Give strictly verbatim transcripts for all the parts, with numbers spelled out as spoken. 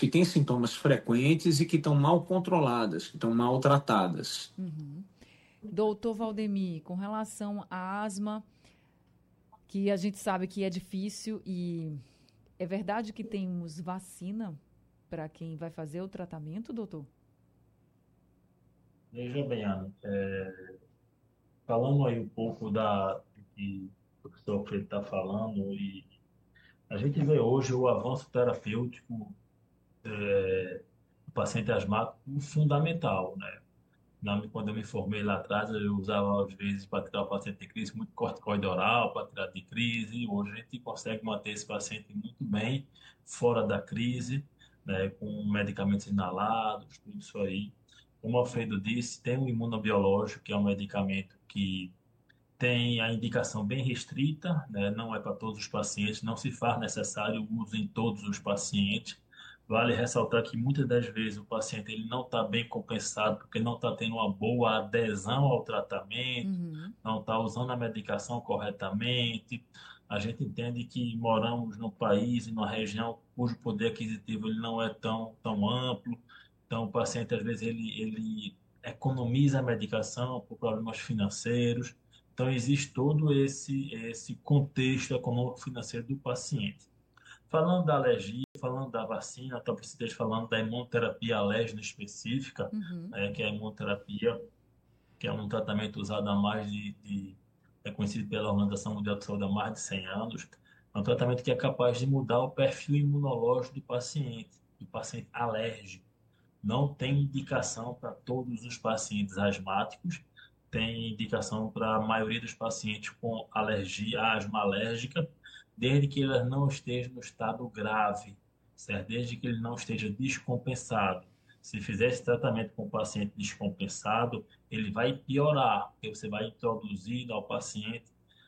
que têm sintomas frequentes e que estão mal controladas, que estão mal tratadas. Uhum. Doutor Valdemir, com relação à asma, que a gente sabe que é difícil e é verdade que temos vacina para quem vai fazer o tratamento, doutor? Veja bem, Ana, é, falando aí um pouco da, do que o professor Freire está falando, e a gente vê hoje o avanço terapêutico do paciente asmático fundamental, né? Na- Quando eu me formei lá atrás, eu usava às vezes para tirar o paciente de crise muito corticoide oral, para tirar de crise, e hoje a gente consegue manter esse paciente muito bem fora da crise, né, com medicamentos inalados, tudo isso aí. Como o Alfredo disse, tem o imunobiológico, que é um medicamento que tem a indicação bem restrita, né? Não é para todos os pacientes, não se faz necessário o uso em todos os pacientes. Vale ressaltar que muitas das vezes o paciente ele não está bem compensado porque não está tendo uma boa adesão ao tratamento, Uhum. não está usando a medicação corretamente. A gente entende que moramos num país e numa região cujo poder aquisitivo ele não é tão, tão amplo. Então, o paciente, às vezes, ele, ele economiza a medicação por problemas financeiros. Então, existe todo esse, esse contexto econômico-financeiro do paciente. Falando da alergia, falando da vacina, talvez você esteja falando da imunoterapia alérgena específica, Uhum. né, que é a imunoterapia, que é um tratamento usado há mais de, de é conhecido pela Organização Mundial de Saúde há mais de cem anos. É um tratamento que é capaz de mudar o perfil imunológico do paciente, do paciente alérgico. Não tem indicação para todos os pacientes asmáticos, tem indicação para a maioria dos pacientes com alergia, asma alérgica, desde que ele não esteja no estado grave, certo? Desde que ele não esteja descompensado. Se fizer esse tratamento com o paciente descompensado, ele vai piorar, porque você vai introduzir ao paciente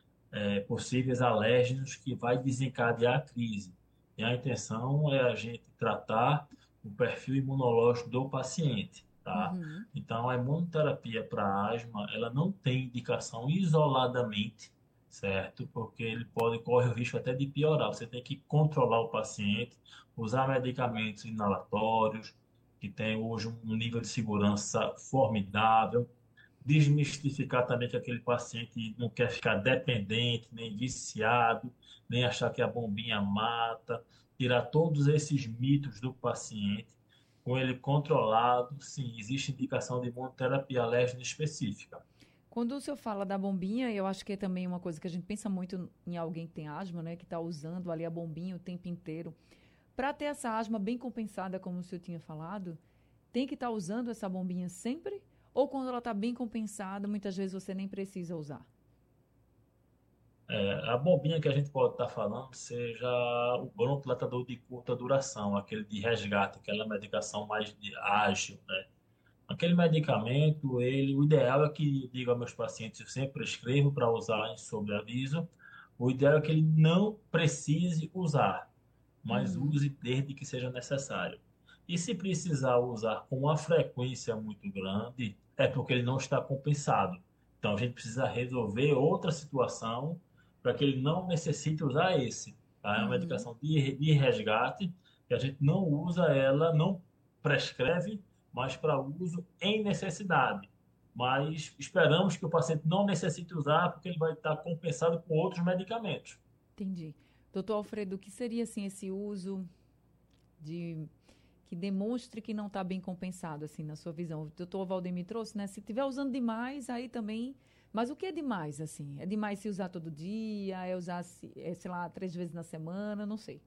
é, possíveis alérgenos que vai desencadear a crise. E a intenção é a gente tratar o perfil imunológico do paciente, tá? Uhum. Então, a imunoterapia para asma, ela não tem indicação isoladamente, certo? Porque ele pode correr o risco até de piorar. Você tem que controlar o paciente, usar medicamentos inalatórios, que tem hoje um nível de segurança formidável, desmistificar também que aquele paciente não quer ficar dependente, nem viciado, nem achar que a bombinha mata, tirar todos esses mitos do paciente, com ele controlado, sim, existe indicação de imunoterapia alérgena específica. Quando o senhor fala da bombinha, eu acho que é também uma coisa que a gente pensa muito em alguém que tem asma, né? Que está usando ali a bombinha o tempo inteiro. Para ter essa asma bem compensada, como o senhor tinha falado, tem que estar usando essa bombinha sempre? Ou quando ela está bem compensada, muitas vezes você nem precisa usar? É, a bombinha que a gente pode estar falando seja o bronquilatador de curta duração, aquele de resgate, aquela medicação mais de- ágil, né? Aquele medicamento, ele, o ideal é que, digo a meus pacientes, eu sempre prescrevo para usar em sobreaviso, o ideal é que ele não precise usar, mas Uhum. use desde que seja necessário. E se precisar usar com uma frequência muito grande, é porque ele não está compensado. Então a gente precisa resolver outra situação para que ele não necessite usar esse. Tá? É uma Uhum. medicação de, de resgate que a gente não usa ela, não prescreve, mas para uso em necessidade. Mas esperamos que o paciente não necessite usar porque ele vai estar compensado com outros medicamentos. Entendi. Doutor Alfredo, o que seria assim esse uso de que demonstre que não está bem compensado, assim, na sua visão? O doutor Valdemir trouxe, né? Se estiver usando demais, aí também. Mas o que é demais, assim? É demais se usar todo dia? É usar, se- é, sei lá, três vezes na semana? Não sei.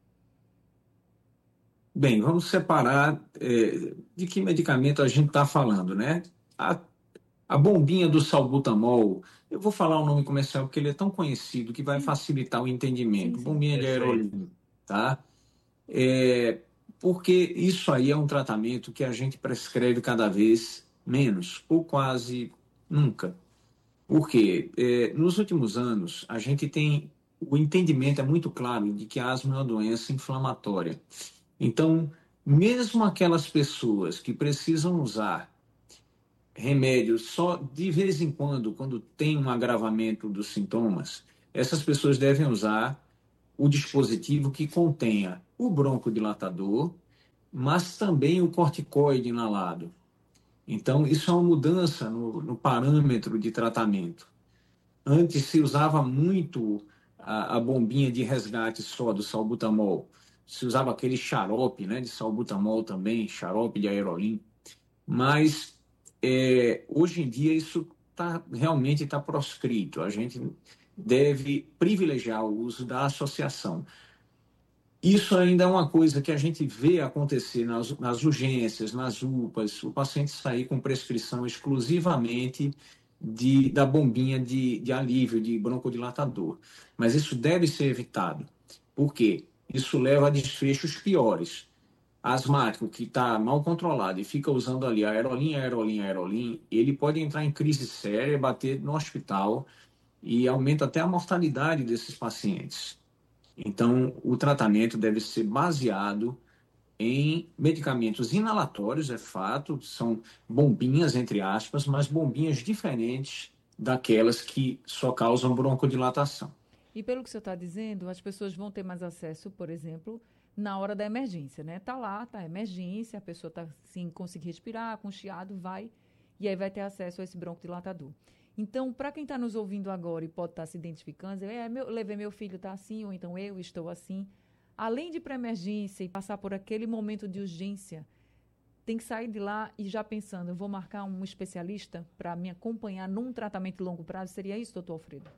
Bem, vamos separar é, de que medicamento a gente está falando, né? A, a bombinha do salbutamol, eu vou falar o nome comercial porque ele é tão conhecido que vai Sim, facilitar o sim, entendimento. sim. Bombinha de Perfeito. aerolíneo, tá? É, porque isso aí é um tratamento que a gente prescreve cada vez menos, ou quase nunca. Por quê? É, nos últimos anos, a gente tem o entendimento é muito claro de que a asma é uma doença inflamatória. Então, mesmo aquelas pessoas que precisam usar remédios só de vez em quando, quando tem um agravamento dos sintomas, essas pessoas devem usar o dispositivo que contenha o broncodilatador mas também o corticoide inalado. Então, isso é uma mudança no, no parâmetro de tratamento. Antes se usava muito a, a bombinha de resgate só do salbutamol. Se usava aquele xarope, né, de salbutamol também, xarope de aerolim. Mas é, hoje em dia isso tá, realmente está proscrito. A gente deve privilegiar o uso da associação. Isso ainda é uma coisa que a gente vê acontecer nas, nas urgências, nas U P As, o paciente sair com prescrição exclusivamente de, da bombinha de, de alívio, de broncodilatador. Mas isso deve ser evitado. Por quê? Isso leva a desfechos piores. Asmático que está mal controlado e fica usando ali aerolim, aerolim, aerolim, ele pode entrar em crise séria, bater no hospital e aumenta até a mortalidade desses pacientes. Então, o tratamento deve ser baseado em medicamentos inalatórios, é fato, são bombinhas, entre aspas, mas bombinhas diferentes daquelas que só causam broncodilatação. E pelo que o senhor está dizendo, as pessoas vão ter mais acesso, por exemplo, na hora da emergência, né? Tá lá, tá a emergência, a pessoa tá sem conseguir respirar, com chiado, vai, e aí vai ter acesso a esse broncodilatador. Então, para quem está nos ouvindo agora e pode estar tá se identificando, é, meu, levei meu filho, está assim, ou então eu estou assim. Além de ir para emergência e passar por aquele momento de urgência, tem que sair de lá e já pensando, eu vou marcar um especialista para me acompanhar num tratamento de longo prazo. Seria isso, doutor Alfredo?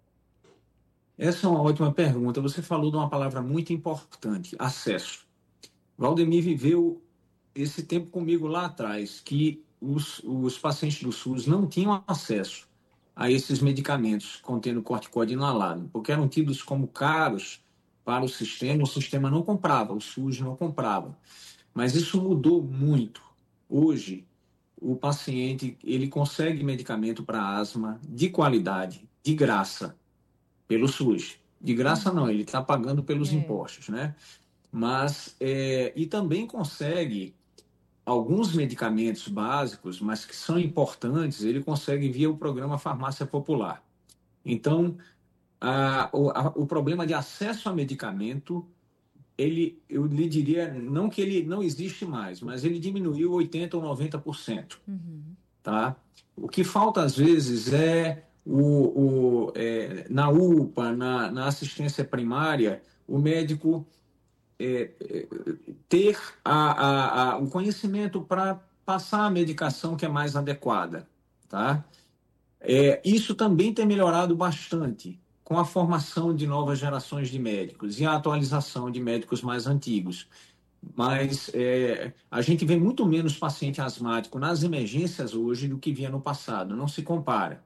Essa é uma ótima pergunta. Você falou de uma palavra muito importante, acesso. Valdemir viveu esse tempo comigo lá atrás, que os, os pacientes do SUS não tinham acesso a esses medicamentos contendo corticoide inalado, porque eram tidos como caros para o sistema, o sistema não comprava, o SUS não comprava. Mas isso mudou muito. Hoje, o paciente ele consegue medicamento para asma de qualidade, de graça, pelo SUS. De graça não, ele está pagando pelos é. impostos, né? Mas, é, e também consegue alguns medicamentos básicos, mas que são importantes, ele consegue via o programa Farmácia Popular. Então, a, o, a, o problema de acesso a medicamento, ele, eu lhe diria, não que ele não existe mais, mas ele diminuiu oitenta por cento ou noventa por cento. Uhum. Tá? O que falta, às vezes, é, o, o, é na U P A, na, na assistência primária, o médico É, é, ter a, a, a, o conhecimento para passar a medicação que é mais adequada. Tá? É, isso também tem melhorado bastante com a formação de novas gerações de médicos e a atualização de médicos mais antigos. Mas é, a gente vê muito menos paciente asmático nas emergências hoje do que via no passado. Não se compara.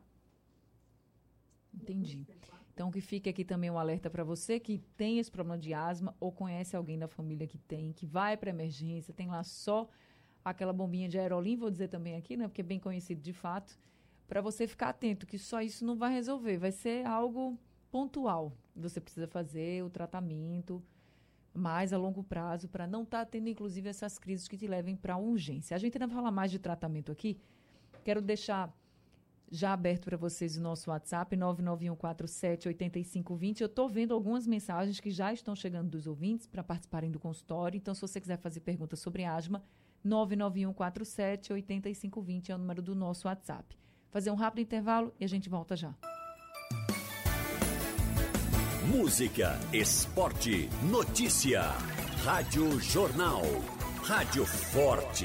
Entendi. Então, que fique aqui também um alerta para você que tem esse problema de asma ou conhece alguém da família que tem, que vai para emergência, tem lá só aquela bombinha de aerolim, vou dizer também aqui, né, porque é bem conhecido de fato, para você ficar atento, que só isso não vai resolver, vai ser algo pontual. Você precisa fazer o tratamento mais a longo prazo para não estar tá tendo, inclusive, essas crises que te levem para urgência. A gente ainda vai falar mais de tratamento aqui. Quero deixar já aberto para vocês o nosso WhatsApp, nove nove um quatro sete oito cinco dois zero. Eu estou vendo algumas mensagens que já estão chegando dos ouvintes para participarem do consultório. Então, se você quiser fazer perguntas sobre asma, nove nove um quatro sete oito cinco dois zero é o número do nosso WhatsApp. Fazer um rápido intervalo e a gente volta já. Música, esporte, notícia. Rádio Jornal. Rádio Forte.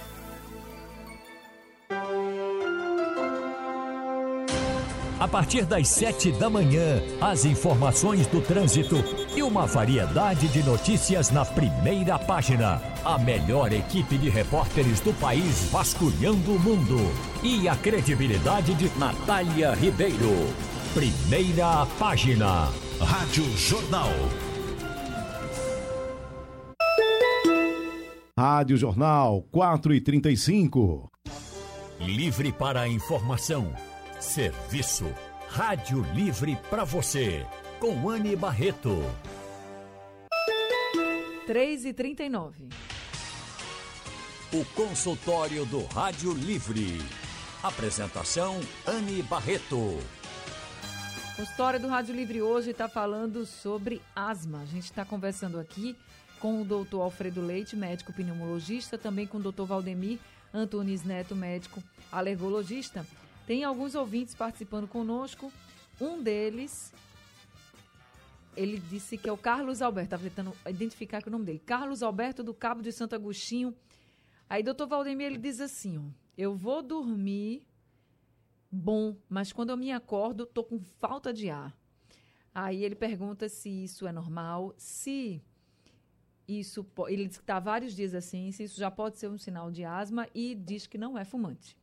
A partir das sete da manhã, as informações do trânsito e uma variedade de notícias na primeira página. A melhor equipe de repórteres do país vasculhando o mundo. E a credibilidade de Natália Ribeiro. Primeira página. Rádio Jornal. Rádio Jornal, quatro e trinta e cinco. Livre para a informação. Serviço. Rádio Livre para você. Com Anne Barreto. três e trinta e nove. O consultório do Rádio Livre. Apresentação Anne Barreto. A história do Rádio Livre hoje está falando sobre asma. A gente está conversando aqui com o doutor Alfredo Leite, médico pneumologista, também com o doutor Valdemir Antunes Neto, médico alergologista. Tem alguns ouvintes participando conosco. Um deles, ele disse que é o Carlos Alberto, estava tentando identificar aqui o nome dele. Carlos Alberto, do Cabo de Santo Agostinho. Aí, doutor Valdemir, ele diz assim, ó, eu vou dormir bom, mas quando eu me acordo, estou com falta de ar. Aí ele pergunta se isso é normal, se isso, ele diz que está há vários dias assim, se isso já pode ser um sinal de asma e diz que não é fumante.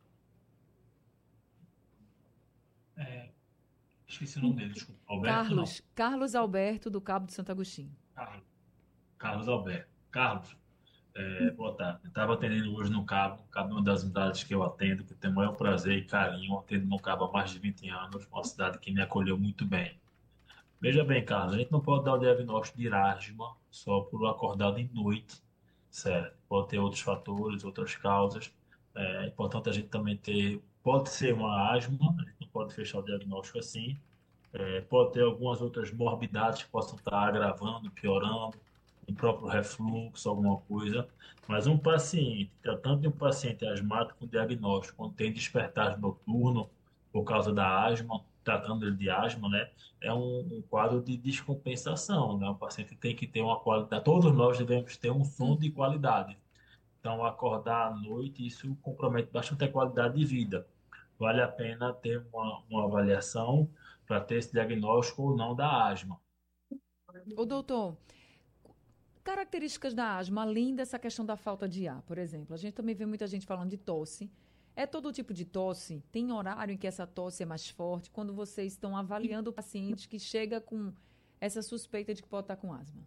É, esqueci o nome dele, desculpa. Alberto, Carlos, não. Carlos Alberto, do Cabo de Santo Agostinho. Carlos, Carlos Alberto. Carlos, é, boa tarde. Eu estava atendendo hoje no Cabo, Cabo é uma das unidades que eu atendo, que eu tenho o maior prazer e carinho, atendo no Cabo há mais de vinte anos, uma cidade que me acolheu muito bem. Veja bem, Carlos, a gente não pode dar o diagnóstico de asma só por acordar de noite, certo? Pode ter outros fatores, outras causas. É importante a gente também ter, pode ser uma asma, a gente não pode fechar o diagnóstico assim. É, pode ter algumas outras morbidades que possam estar agravando, piorando, o próprio refluxo, alguma coisa. Mas um paciente, tratando de um paciente asmático com diagnóstico, quando tem despertar noturno por causa da asma, tratando ele de asma, né, é um, um quadro de descompensação, né? O paciente tem que ter uma qualidade, todos nós devemos ter um sono de qualidade. Então, acordar à noite, isso compromete bastante a qualidade de vida. Vale a pena ter uma, uma avaliação para ter esse diagnóstico ou não da asma. Ô, doutor, características da asma, além dessa questão da falta de ar, por exemplo. A gente também vê muita gente falando de tosse. É todo tipo de tosse? Tem horário em que essa tosse é mais forte? Quando vocês estão avaliando o paciente que chega com essa suspeita de que pode estar com asma?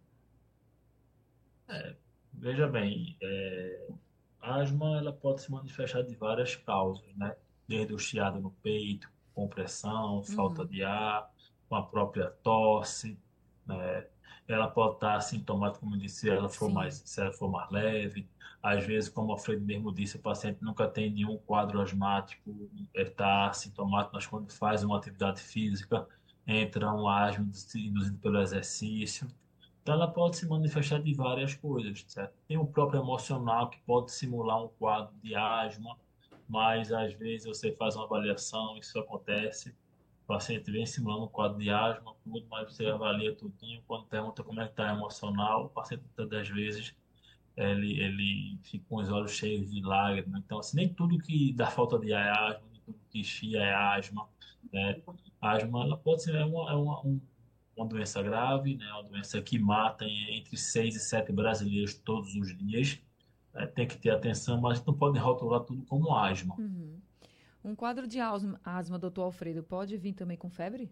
É, veja bem, é, a asma ela pode se manifestar de várias causas, né? Desde o chiado no peito, compressão, falta Uhum. de ar, com a própria tosse, né? Ela pode estar assintomática, como eu disse, se ela for Sim. mais, se ela for mais leve. Às vezes, como o Alfredo mesmo disse, o paciente nunca tem nenhum quadro asmático, ele está assintomático, mas quando faz uma atividade física, entra um asma induzido pelo exercício. Então, ela pode se manifestar de várias coisas, certo? Tem o próprio emocional, que pode simular um quadro de asma, mas às vezes você faz uma avaliação, isso acontece, o paciente vem simulando um quadro de asma, tudo, mas você avalia tudinho, quando pergunta como é que está emocional, o paciente muitas das vezes ele, ele fica com os olhos cheios de lágrimas. Então, assim, nem tudo que dá falta de ar é asma, nem tudo que chia é asma, né? A asma, ela pode ser uma, é uma, um, uma doença grave, né? Uma doença que mata entre seis e sete brasileiros todos os dias. Né? Tem que ter atenção, mas a gente não pode rotular tudo como asma. Uhum. Um quadro de asma, asma, doutor Alfredo, pode vir também com febre?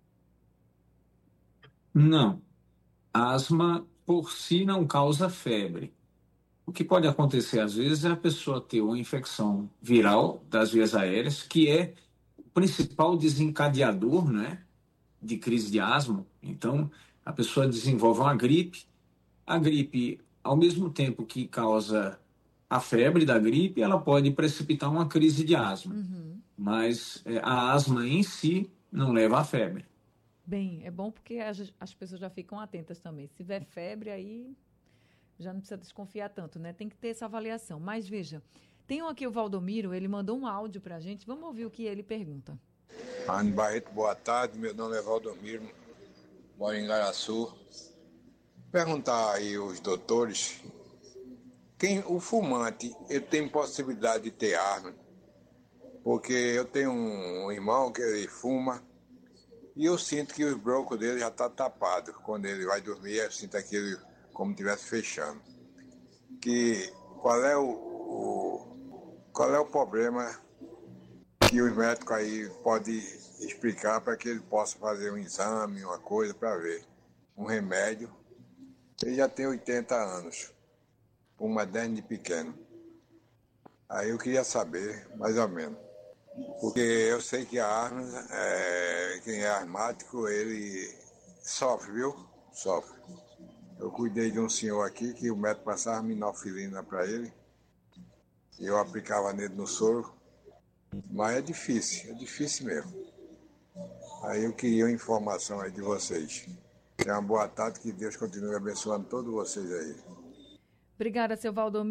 Não. A asma por si não causa febre. O que pode acontecer às vezes é a pessoa ter uma infecção viral das vias aéreas, que é o principal desencadeador, né, de crise de asma. Então, a pessoa desenvolve uma gripe. A gripe, ao mesmo tempo que causa a febre da gripe, ela pode precipitar uma crise de asma. Uhum. Mas é, a asma em si não leva à febre. Bem, é bom porque as, as pessoas já ficam atentas também. Se tiver febre, aí já não precisa desconfiar tanto, né? Tem que ter essa avaliação. Mas veja, tem um aqui o Valdomiro, ele mandou um áudio pra gente. Vamos ouvir o que ele pergunta. Rani Barreto, boa tarde. Meu nome é Valdomiro, moro em Garaçu. Perguntar aí aos doutores, quem, o fumante, ele tem possibilidade de ter asma? Porque eu tenho um irmão que ele fuma e eu sinto que os broncos dele já estão tá tapados. Quando ele vai dormir, eu sinto aquilo como se estivesse fechando. Que, qual é o, o, qual é o problema que os médicos aí podem explicar para que ele possa fazer um exame, uma coisa para ver. Um remédio. Ele já tem oitenta anos, uma desde pequeno. Aí eu queria saber, mais ou menos. Porque eu sei que a asma, é, quem é asmático, ele sofre, viu? Sofre. Eu cuidei de um senhor aqui que o médico passava minofilina para ele. E eu aplicava nele no soro. Mas é difícil, é difícil mesmo. Aí eu queria uma informação aí de vocês. Tenha uma boa tarde, que Deus continue abençoando todos vocês aí. Obrigada, seu Valdomiro.